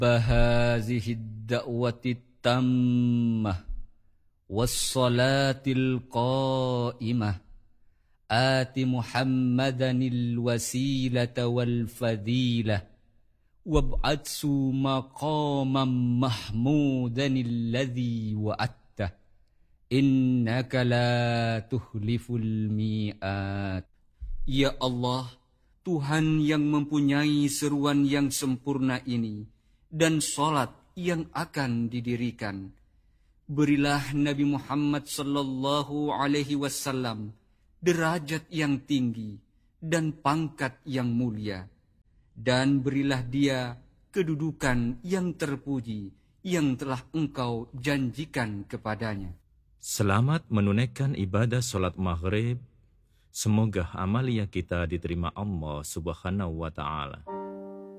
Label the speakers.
Speaker 1: بهذه الدعوة التامة والصلاة القائمة آت محمدا الوسيلة والفضيلة وابعثه مقاما محمودا الذي وعدته إنك لا تخلف الميعاد. Ya Allah, Tuhan yang mempunyai seruan yang sempurna ini dan salat yang akan didirikan, berilah Nabi Muhammad sallallahu alaihi wasallam derajat yang tinggi dan pangkat yang mulia, dan berilah dia kedudukan yang terpuji yang telah Engkau janjikan kepadanya.
Speaker 2: Selamat menunaikan ibadah solat maghrib. Semoga amalia kita diterima Allah Subhanahu wa Ta'ala.